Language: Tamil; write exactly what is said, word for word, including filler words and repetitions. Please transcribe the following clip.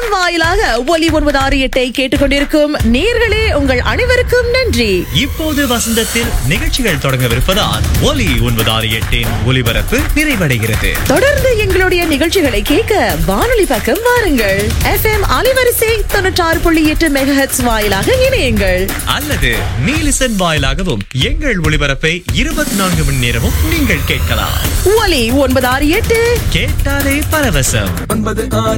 வசந்தத்தின் வாயிலாக ஒலி ஒன்பது ஆறு எட்டை கேட்டுக்கொண்டிருக்கும் நேர்களே உங்கள் அனைவருக்கும் நன்றி. இப்போது வசந்தத்தில் நிகழ்ச்சிகள் தொடங்கவிருப்பதால் ஒலி ஒன்பது ஆறு எட்டின் ஒலிபரப்பு நிறைவடைகிறது. தொடர்ந்து எங்களுடைய நிகழ்ச்சிகளை கேட்க வானொலி பக்கம் வாருங்கள். எஃப் எம் அலைவரிசை தொண்ணூற்றி ஆறு புள்ளி எட்டு மெகாஹெர்ட்ஸ் வாயிலாக இணையுங்கள். அல்லது நீலிசன் வாயிலாகவும் எங்கள் ஒளிபரப்பை இருபத்தி நான்கு மணி நேரமும் நீங்கள் கேட்கலாம். ஒலி ஒன்பது ஆறு எட்டு கேட்டாலே பரவசம். ஒன்பது ஆறு